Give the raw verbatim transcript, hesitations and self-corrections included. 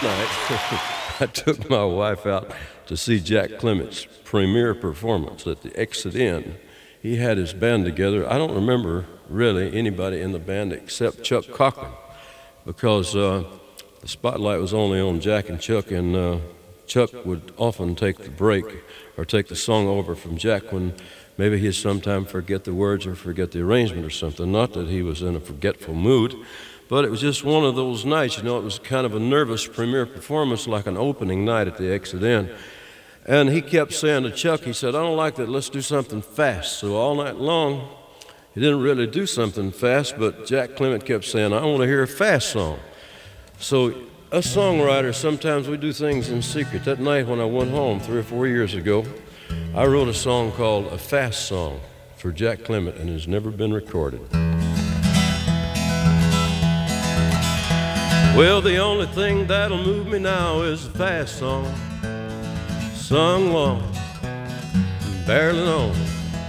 night, I took my wife out to see Jack Clement's premiere performance at the Exit Inn. He had his band together. I don't remember really anybody in the band except Chuck Cochran, because uh, the spotlight was only on Jack and Chuck, and uh, Chuck would often take the break or take the song over from Jack when maybe he'd sometime forget the words or forget the arrangement or something. Not that he was in a forgetful mood, but it was just one of those nights, you know, it was kind of a nervous premiere performance, like an opening night at the Exit Inn. And he kept saying to Chuck, he said, I don't like that, let's do something fast. So all night long, he didn't really do something fast, but Jack Clement kept saying, I want to hear a fast song. So us songwriters, sometimes we do things in secret. That night when I went home three or four years ago, I wrote a song called A Fast Song for Jack Clement, and it's never been recorded. Well, the only thing that'll move me now is a fast song, sung long, barely known.